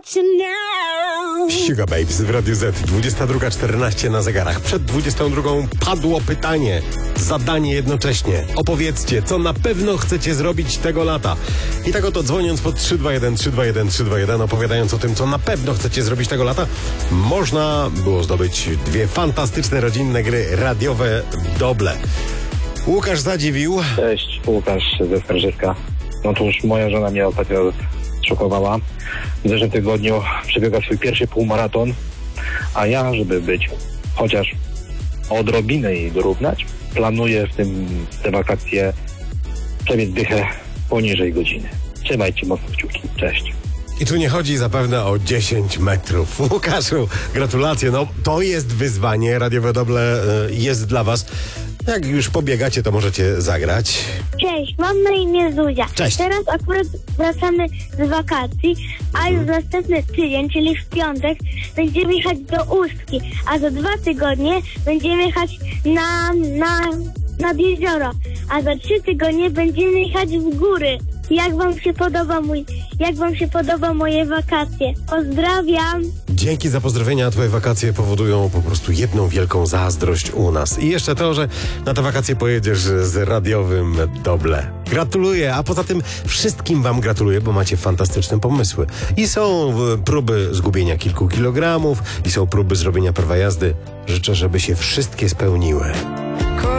about you now. Sugar Babes w Radiu Z, 22:14 na zegarach. Przed 22 padło pytanie, zadanie jednocześnie. Opowiedzcie, co na pewno chcecie zrobić tego lata. I tak oto dzwoniąc pod 321, opowiadając o tym, co na pewno chcecie zrobić tego lata, można było zdobyć dwie fantastyczne rodzinne gry radiowe Doble. Łukasz zadziwił. Cześć, Łukasz ze Skarżyska. Otóż moja żona mnie ostatnio szokowała. W zeszłym tygodniu przebiega swój pierwszy półmaraton, a ja, żeby być chociaż odrobinę jej dorównać, planuję te wakacje przebiec dychę poniżej godziny. Trzymajcie mocno kciuki. Cześć. I tu nie chodzi zapewne o 10 metrów. Łukaszu, gratulacje. No, to jest wyzwanie. Radiowe Doble jest dla was. Jak już pobiegacie, to możecie zagrać. Cześć, mam na imię Zuzia. Cześć. Teraz akurat wracamy z wakacji, a już następny tydzień, czyli w piątek, będziemy jechać do Ustki, a za 2 tygodnie będziemy jechać nad jezioro, a za 3 tygodnie będziemy jechać w góry. Jak wam się podoba moje wakacje? Pozdrawiam! Dzięki za pozdrowienia. Twoje wakacje powodują po prostu jedną wielką zazdrość u nas. I jeszcze to, że na te wakacje pojedziesz z radiowym Doble. Gratuluję, a poza tym wszystkim wam gratuluję, bo macie fantastyczne pomysły. I są próby zgubienia kilku kilogramów, i są próby zrobienia prawa jazdy. Życzę, żeby się wszystkie spełniły.